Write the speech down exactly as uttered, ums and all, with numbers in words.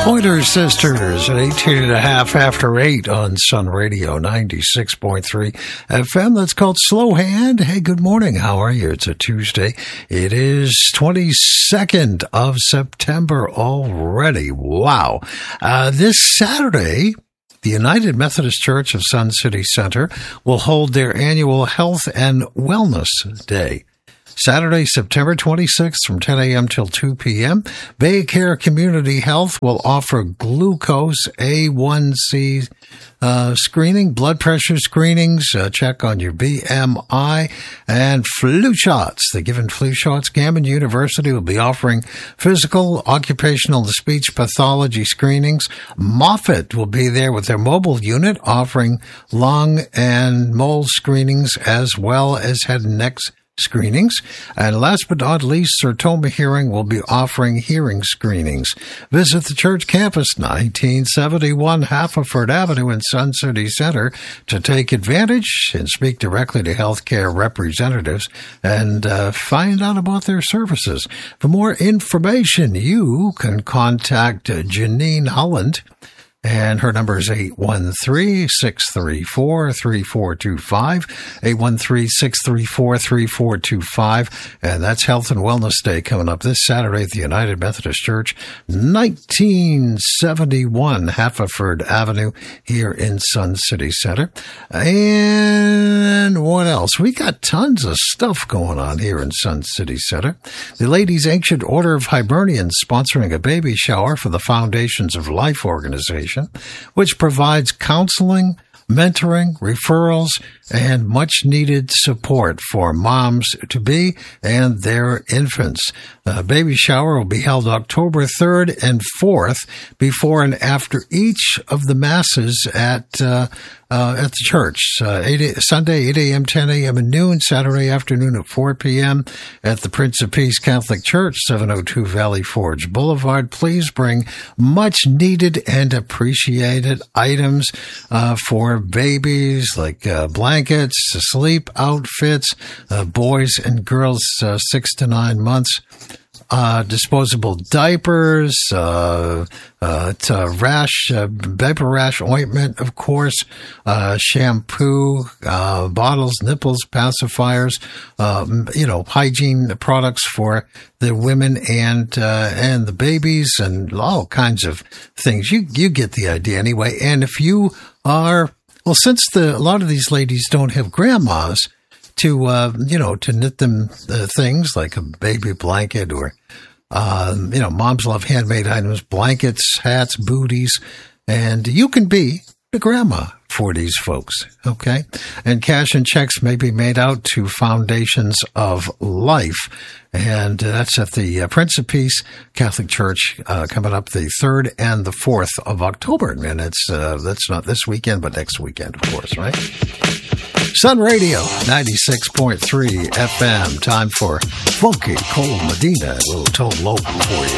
Pointer Sisters at eighteen and a half after eight on Sun Radio ninety-six point three F M. That's called Slow Hand. Hey, good morning. How are you? It's a Tuesday. It is twenty-second of September already. Wow. Uh, this Saturday, the United Methodist Church of Sun City Center will hold their annual Health and Wellness Day. Saturday, September twenty-sixth from ten a.m. till two p.m. Baycare Community Health will offer glucose A one C uh, screening, blood pressure screenings, uh, check on your B M I, and flu shots. They're giving flu shots. Gammon University will be offering physical, occupational, and speech pathology screenings. Moffitt will be there with their mobile unit offering lung and mold screenings as well as head and neck screenings. And last but not least, Sertoma Hearing will be offering hearing screenings. Visit the church campus, nineteen seventy-one Haverford Avenue in Sun City Center, to take advantage and speak directly to healthcare representatives and uh, find out about their services. For more information, you can contact Janine Holland, and her number is eight one three, six three four, three four two five, eight one three, six three four, three four two five. And that's Health and Wellness Day coming up this Saturday at the United Methodist Church, nineteen seventy-one Haverford Avenue here in Sun City Center. And what else? We got tons of stuff going on here in Sun City Center. The Ladies' Ancient Order of Hibernians sponsoring a baby shower for the Foundations of Life organization, which provides counseling, mentoring, referrals, and much-needed support for moms-to-be and their infants. The baby shower will be held October third and fourth, before and after each of the masses at uh, uh, at the church. Uh, eight, Sunday, eight a.m., ten a.m., and noon. Saturday afternoon at four p.m. at the Prince of Peace Catholic Church, seven oh two Valley Forge Boulevard. Please bring much-needed and appreciated items uh, for babies, like uh, blankets, sleep outfits, uh, boys and girls uh, six to nine months, uh, disposable diapers, uh, uh, to rash, uh, diaper rash ointment, of course, uh, shampoo, uh, bottles, nipples, pacifiers, um, you know, hygiene products for the women and, uh, and the babies, and all kinds of things. You, you get the idea anyway. And if you are, well, since the, a lot of these ladies don't have grandmas to, uh, you know, to knit them uh, things like a baby blanket or, uh, you know, moms love handmade items, blankets, hats, booties, and you can be the grandma for these folks, okay? And cash and checks may be made out to Foundations of Life, and uh, that's at the uh, Prince of Peace Catholic Church uh, coming up the third and the fourth of October. And it's uh, that's not this weekend, but next weekend, of course, right? Sun Radio, ninety-six point three F M. Time for Funky Cole Medina, a little total local for you.